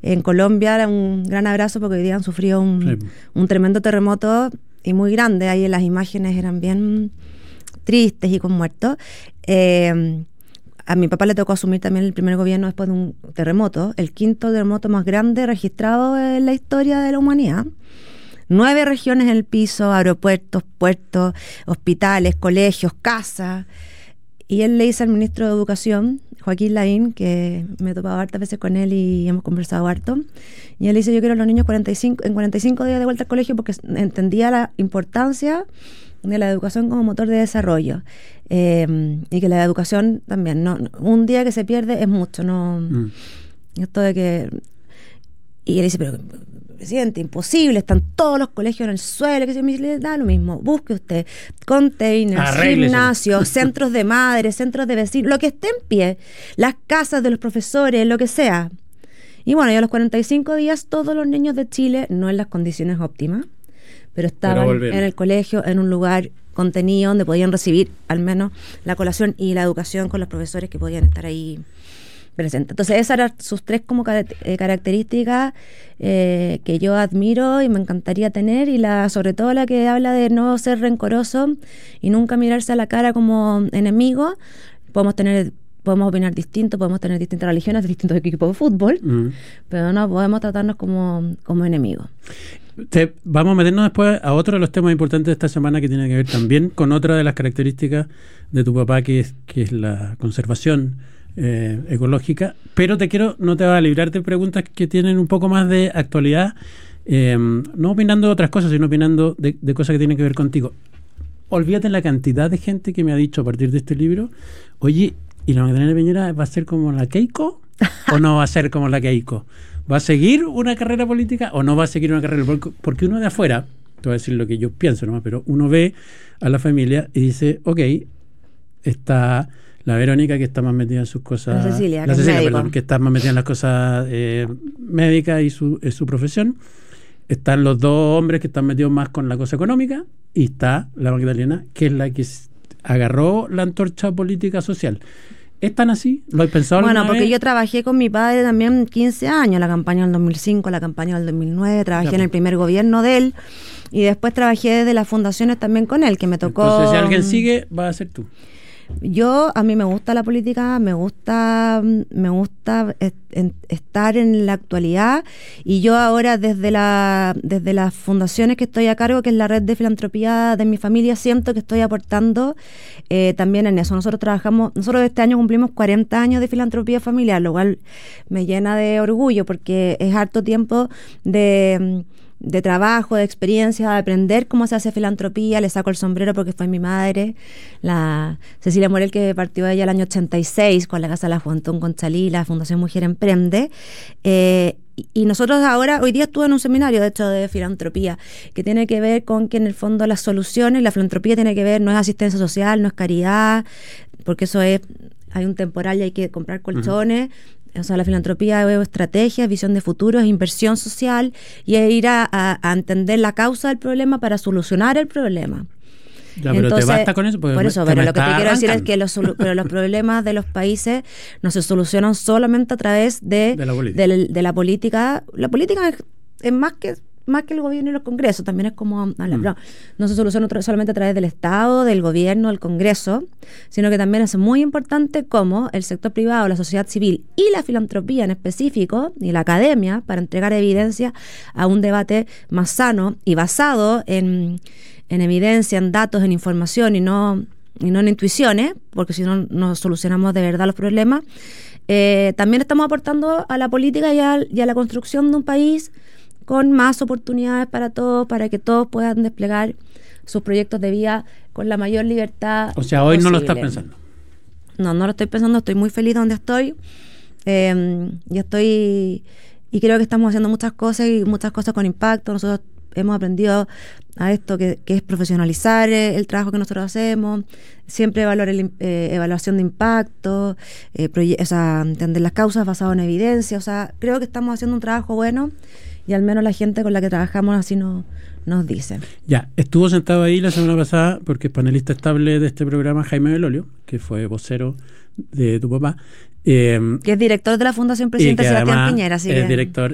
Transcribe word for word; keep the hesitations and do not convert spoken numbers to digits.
En Colombia, un gran abrazo porque hoy día han sufrido un, sí. un tremendo terremoto y muy grande. Ahí las imágenes eran bien tristes y con muertos. Eh, a mi papá le tocó asumir también el primer gobierno después de un terremoto, el quinto terremoto más grande registrado en la historia de la humanidad. Nueve regiones en el piso, aeropuertos, puertos, hospitales, colegios, casas. Y él le dice al ministro de Educación, Joaquín Lavín, que me he topado hartas veces con él y hemos conversado harto, y él dice, yo quiero a los niños cuarenta y cinco, en cuarenta y cinco días de vuelta al colegio porque entendía la importancia de la educación como motor de desarrollo. Eh, y que la educación también, no, un día que se pierde es mucho, no mm. esto de que... Y él dice, pero presidente, imposible, están todos los colegios en el suelo, que se me da lo mismo, busque usted containers, gimnasios, centros de madres, centros de vecinos, lo que esté en pie, las casas de los profesores, lo que sea. Y bueno, y a los cuarenta y cinco días todos los niños de Chile, no en las condiciones óptimas, pero estaban pero en el colegio, en un lugar contenido donde podían recibir al menos la colación y la educación con los profesores que podían estar ahí presentes. Entonces esas eran sus tres como car- eh, características eh, que yo admiro y me encantaría tener, y la sobre todo la que habla de no ser rencoroso y nunca mirarse a la cara como enemigo. Podemos tener podemos opinar distinto, podemos tener distintas religiones, distintos equipos de fútbol, mm. pero no podemos tratarnos como, como enemigos. Te, vamos a meternos después a otro de los temas importantes de esta semana que tiene que ver también con otra de las características de tu papá, que es, que es la conservación eh, ecológica. Pero te quiero, no te va a librar de preguntas que tienen un poco más de actualidad, eh, no opinando de otras cosas, sino opinando de, de cosas que tienen que ver contigo. Olvídate la cantidad de gente que me ha dicho a partir de este libro, oye, ¿y la Magdalena Piñera va a ser como la Keiko o no va a ser como la Keiko? ¿Va a seguir una carrera política o no va a seguir una carrera política? Porque uno de afuera, te voy a decir lo que yo pienso nomás, pero uno ve a la familia y dice, ok, está la Verónica que está más metida en sus cosas... La Cecilia, la que, Cecilia es perdón, que está más metida en las cosas eh, médicas y su, eh, su profesión. Están los dos hombres que están metidos más con la cosa económica y está la Magdalena, que es la que agarró la antorcha política social. ¿Es tan así? ¿Lo has pensado alguna Bueno, porque vez? yo trabajé con mi padre también quince años, la campaña del dos mil cinco, la campaña del dos mil nueve, trabajé ya, en el primer gobierno de él y después trabajé desde las fundaciones también con él, que me tocó... Entonces, si alguien sigue, va a ser tú. Yo, a mí me gusta la política, me gusta me gusta est- en, estar en la actualidad, y yo ahora desde la desde las fundaciones que estoy a cargo, que es la red de filantropía de mi familia, siento que estoy aportando eh, también en eso. Nosotros trabajamos, nosotros este año cumplimos cuarenta años de filantropía familiar, lo cual me llena de orgullo porque es harto tiempo de... de trabajo, de experiencia, de aprender cómo se hace filantropía. Le saco el sombrero porque fue mi madre, la Cecilia Morel, que partió ella el año ochenta y seis con la Casa de la Juventud Conchalí, la Fundación Mujer Emprende. Eh, y, y nosotros ahora, hoy día estuve en un seminario, de hecho, de filantropía, que tiene que ver con que en el fondo las soluciones, la filantropía tiene que ver, no es asistencia social, no es caridad, porque eso es, hay un temporal y hay que comprar colchones. Uh-huh. O sea, la filantropía es estrategia, es visión de futuro, es inversión social y es ir a, a, a entender la causa del problema para solucionar el problema. Ya, pero entonces, te basta con eso. Por eso, pero lo que te quiero decir es que los, pero los problemas de los países no se solucionan solamente a través de, de, la, política. de, de la política. La política es, es más que... más que el gobierno y los congresos, también es como hablar, mm. no, no se soluciona solamente a través del Estado, del gobierno, del Congreso, sino que también es muy importante cómo el sector privado, la sociedad civil y la filantropía en específico, y la academia, para entregar evidencia a un debate más sano y basado en, en evidencia, en datos, en información y no, y no en intuiciones, porque si no, no solucionamos de verdad los problemas. Eh, también estamos aportando a la política y a, y a la construcción de un país con más oportunidades para todos, para que todos puedan desplegar sus proyectos de vida con la mayor libertad. O sea, hoy posible. No lo estás pensando. No, no lo estoy pensando, estoy muy feliz donde estoy. Eh, y estoy, y creo que estamos haciendo muchas cosas y muchas cosas con impacto. Nosotros hemos aprendido a esto que, que es profesionalizar el trabajo que nosotros hacemos, siempre evaluar el, eh, evaluación de impacto, eh, proye- o sea, entender las causas basado en evidencia. O sea, creo que estamos haciendo un trabajo bueno. Y al menos la gente con la que trabajamos así nos, nos dice. Ya, estuvo sentado ahí la semana pasada, porque es panelista estable de este programa, Jaime Belolio, que fue vocero de tu papá. Eh, que es director de la Fundación Presidente Sebastián Piñera. Así es que... director,